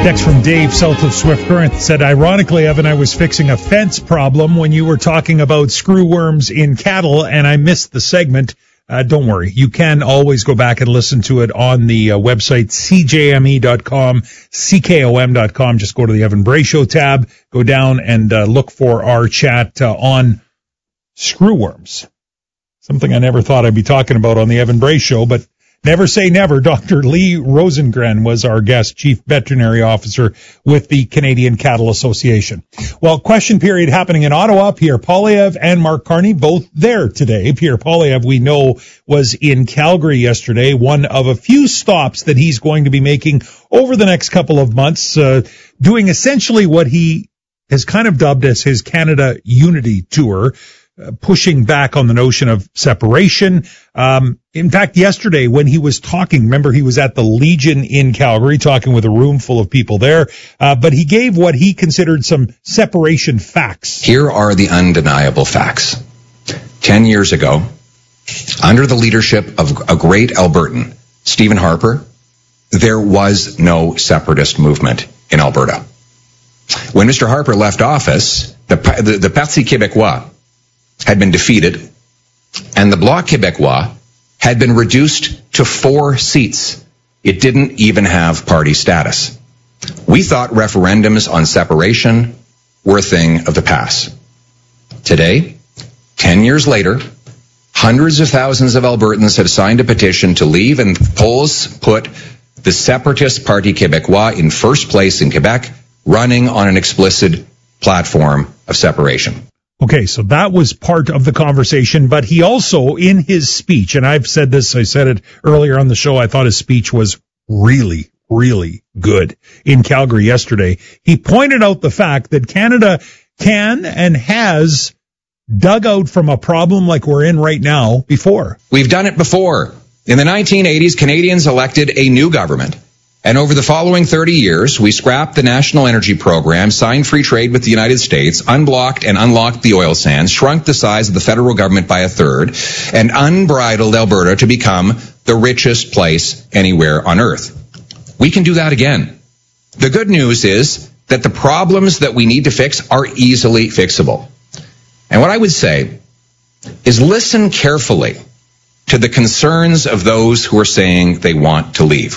Text from Dave, south of Swift Current, said, ironically, Evan, I was fixing a fence problem when you were talking about screw worms in cattle, and I missed the segment. Don't worry. You can always go back and listen to it on the website, cjme.com, ckom.com. Just go to the Evan Bray Show tab, go down and look for our chat on screw worms. Something I never thought I'd be talking about on the Evan Bray Show, but never say never. Dr. Lee Rosengren was our guest, Chief Veterinary Officer with the Canadian Cattle Association. Well, question period happening in Ottawa. Pierre Poilievre and Mark Carney both there today. Pierre Poilievre, we know, was in Calgary yesterday, one of a few stops that he's going to be making over the next couple of months, doing essentially what he has kind of dubbed as his Canada Unity Tour, pushing back on the notion of separation. In fact, yesterday when he was talking, remember he was at the Legion in Calgary talking with a room full of people there, but he gave what he considered some separation facts. Here are the undeniable facts. 10 years ago, under the leadership of a great Albertan, Stephen Harper, there was no separatist movement in Alberta. When Mr. Harper left office, the Parti Québécois had been defeated, and the Bloc Québécois had been reduced to 4 seats. It didn't even have party status. We thought referendums on separation were a thing of the past. Today, 10 years later, hundreds of thousands of Albertans have signed a petition to leave, and polls put the separatist Parti Québécois in first place in Quebec, running on an explicit platform of separation. Okay, so that was part of the conversation, but he also, in his speech, and I've said this, I said it earlier on the show, I thought his speech was really, really good in Calgary yesterday. He pointed out the fact that Canada can and has dug out from a problem like we're in right now before. We've done it before. In the 1980s, Canadians elected a new government. And over the following 30 years, we scrapped the National Energy Program, signed free trade with the United States, unblocked and unlocked the oil sands, shrunk the size of the federal government by a third, and unbridled Alberta to become the richest place anywhere on earth. We can do that again. The good news is that the problems that we need to fix are easily fixable. And what I would say is listen carefully to the concerns of those who are saying they want to leave.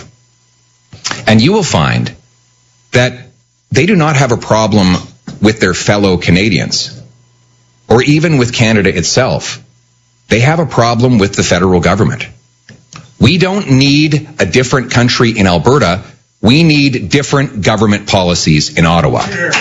And you will find that they do not have a problem with their fellow Canadians, or even with Canada itself. They have a problem with the federal government. We don't need a different country in Alberta. We need different government policies in Ottawa.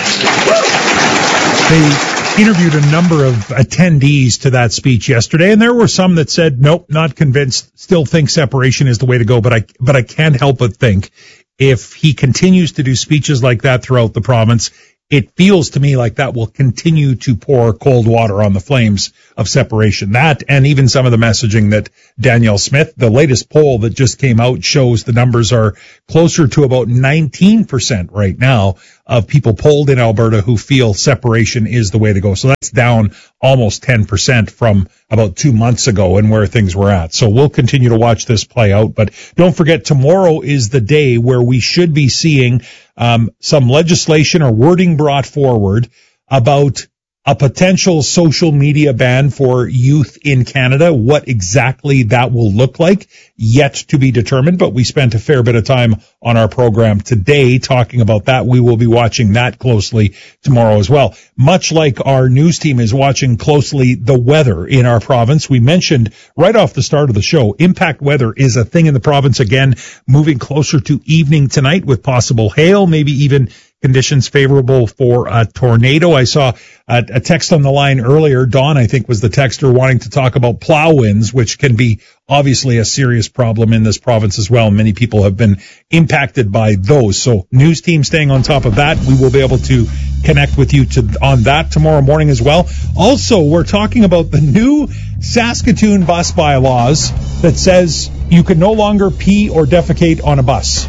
They interviewed a number of attendees to that speech yesterday, and there were some that said, nope, not convinced, still think separation is the way to go, but I can't help but think if he continues to do speeches like that throughout the province, it feels to me like that will continue to pour cold water on the flames of separation. That, and even some of the messaging that Danielle Smith, the latest poll that just came out, shows the numbers are closer to about 19% right now of people polled in Alberta who feel separation is the way to go. So that's down almost 10% from about 2 months ago and where things were at. So we'll continue to watch this play out. But don't forget, tomorrow is the day where we should be seeing some legislation or wording brought forward about a potential social media ban for youth in Canada. What exactly that will look like, yet to be determined, but we spent a fair bit of time on our program today talking about that. We will be watching that closely tomorrow as well. Much like our news team is watching closely the weather in our province. We mentioned right off the start of the show, impact weather is a thing in the province again, moving closer to evening tonight with possible hail, maybe even conditions favorable for a tornado. I saw a text on the line earlier. Dawn, I think, was the texter wanting to talk about plow winds, which can be obviously a serious problem in this province as well. Many people have been impacted by those. So news team staying on top of that. We will be able to connect with you on that tomorrow morning as well. Also, we're talking about the new Saskatoon bus bylaws that says you can no longer pee or defecate on a bus.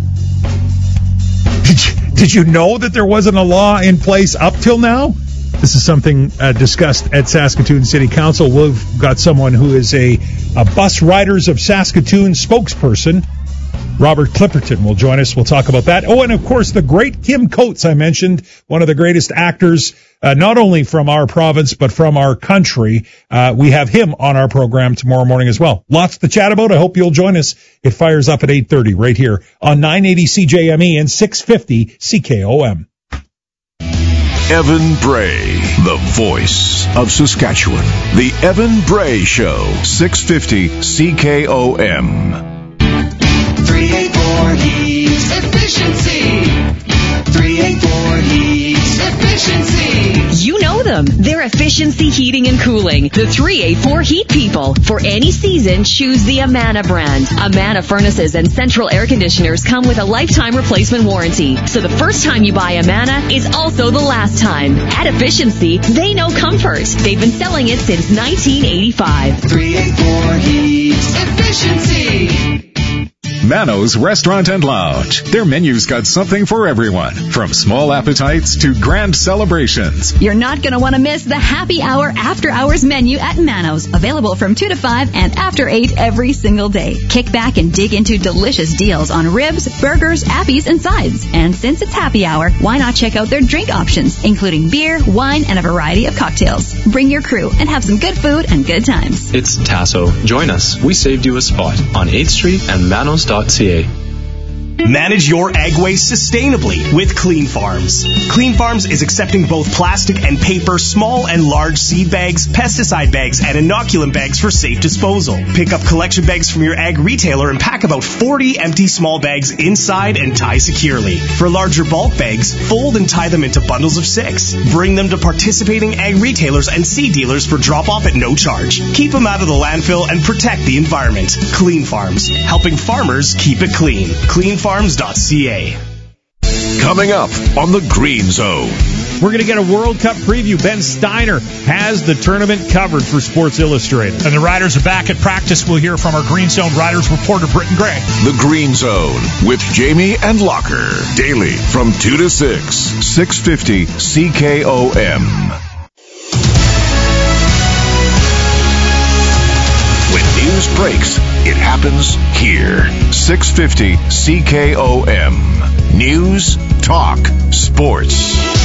Did you know that there wasn't a law in place up till now? This is something discussed at Saskatoon City Council. We've got someone who is a Bus Riders of Saskatoon spokesperson Robert Clipperton will join us. We'll talk about that. Oh, and of course, the great Kim Coates, I mentioned, one of the greatest actors, not only from our province, but from our country. We have him on our program tomorrow morning as well. Lots to chat about. I hope you'll join us. It fires up at 8:30 right here on 980 CJME and 650 CKOM. Evan Bray, the voice of Saskatchewan. The Evan Bray Show, 650 CKOM. 384 Heat Efficiency. 384 Heat Efficiency. You know them. They're Efficiency Heating and Cooling. The 384 Heat People. For any season, choose the Amana brand. Amana furnaces and central air conditioners come with a lifetime replacement warranty. So the first time you buy Amana is also the last time. At Efficiency, they know comfort. They've been selling it since 1985. 384 Heat Efficiency. Mano's Restaurant and Lounge. Their menu's got something for everyone, from small appetites to grand celebrations. You're not going to want to miss the happy hour after hours menu at Mano's, available from 2 to 5 and after 8 every single day. Kick back and dig into delicious deals on ribs, burgers, appies, and sides. And since it's happy hour, why not check out their drink options, including beer, wine, and a variety of cocktails. Bring your crew and have some good food and good times. It's Tasso. Join us. We saved you a spot on 8th Street and Manos.ca. Manage your ag waste sustainably with Clean Farms. Clean Farms is accepting both plastic and paper, small and large seed bags, pesticide bags, and inoculant bags for safe disposal. Pick up collection bags from your ag retailer and pack about 40 empty small bags inside and tie securely. For larger bulk bags, fold and tie them into bundles of 6. Bring them to participating ag retailers and seed dealers for drop-off at no charge. Keep them out of the landfill and protect the environment. Clean Farms, helping farmers keep it clean. CleanFarms.ca. Coming up on the Green Zone. We're going to get a World Cup preview. Ben Steiner has the tournament covered for Sports Illustrated. And the Riders are back at practice. We'll hear from our Green Zone Riders reporter, Britton Gray. The Green Zone with Jamie and Locker. Daily from 2 to 6. 650 CKOM. When news breaks, it happens here. 650 CKOM. News, talk, sports.